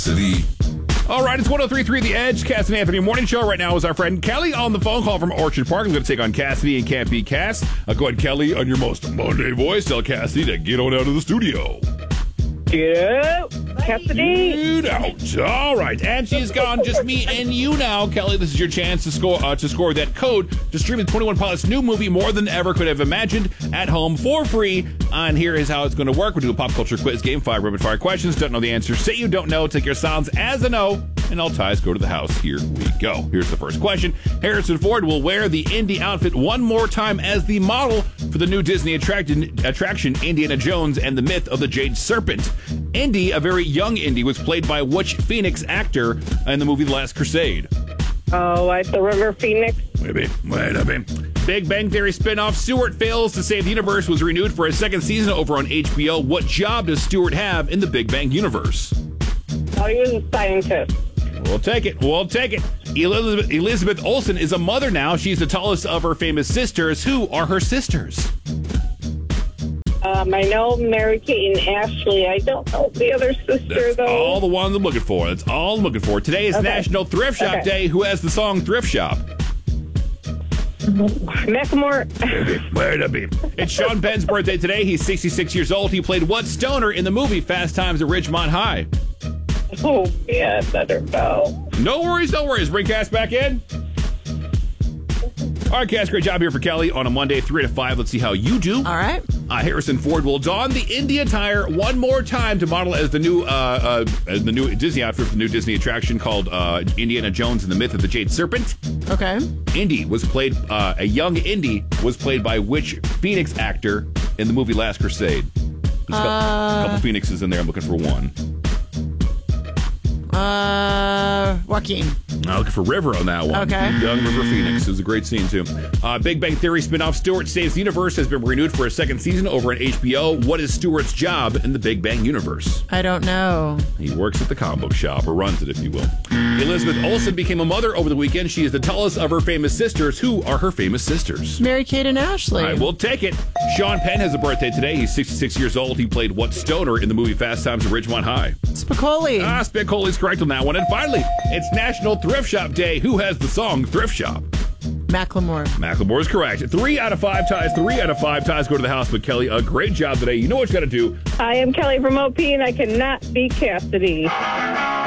Cassidy. All right, it's 103.3 The Edge, Cassidy and Anthony Morning Show. Right now is our friend Kelly on the phone call from Orchard Park. I'm going to take on Cassidy and Can't Be Cass. Go ahead, Kelly, on your most Monday voice. Tell Cassidy to get on out of the studio. Get out, Cassidy. Get out. All right, and she's gone. Just me and you now. Kelly, this is your chance to score that code to stream the 21 Pilots' new movie, More Than Ever Could Have Imagined, at home for free. And here is how it's going to work. We'll do a pop culture quiz game, 5 rapid-fire questions. Don't know the answer, say you don't know. Take your silence as a no, and all ties go to the house. Here we go. Here's the first question. Harrison Ford will wear the Indy outfit one more time as the model for the new Disney attraction, Indiana Jones and the Myth of the Jade Serpent. Indy, a very young Indy, was played by which Phoenix actor in the movie The Last Crusade? Oh, like the River Phoenix. Wait a minute. Big Bang Theory spinoff Stewart Fails to Save the Universe was renewed for a second season over on HBO. What job does Stewart have in the Big Bang universe? Oh, he was a scientist. We'll take it. Elizabeth Olsen is a mother now. She's the tallest of her famous sisters. Who are her sisters? I know Mary-Kate and Ashley. I don't know the other sister, though. All the ones I'm looking for. That's all I'm looking for. Today is National Thrift Shop Day. Who has the song Thrift Shop? Macklemore. Wait a minute. It's Sean Penn's birthday today. He's 66 years old. He played what stoner in the movie Fast Times at Ridgemont High? Oh, yeah, better go. No worries. Bring Cass back in. All right, Cass, great job here for Kelly on a Monday, 3 to 5. Let's see how you do. All right. Harrison Ford will don the Indy attire one more time to model as the new Disney outfit for the new Disney attraction called Indiana Jones and the Myth of the Jade Serpent. Okay. Indy was played, a young Indy was played by which Phoenix actor in the movie Last Crusade? There's a couple Phoenixes in there. I'm looking for one. Joaquin. I'm looking for River on that one. Okay. Young River Phoenix. It was a great scene, too. Big Bang Theory spinoff Stewart Saves the Universe has been renewed for a second season over on HBO. What is Stewart's job in the Big Bang universe? I don't know. He works at the comic book shop, or runs it, if you will. Elizabeth Olsen became a mother over the weekend. She is the tallest of her famous sisters. Who are her famous sisters? Mary-Kate and Ashley. I will take it. Sean Penn has a birthday today. He's 66 years old. He played what stoner in the movie Fast Times at Ridgemont High? Spicoli. Spicoli's correct on that one. And finally, it's National Thrift Shop Day. Who has the song Thrift Shop? Macklemore. Macklemore is correct. 3 out of 5 ties. 3 out of 5 ties go to the house. But Kelly, a great job today. You know what you got to do. I am Kelly from OP, and I cannot be Cassidy.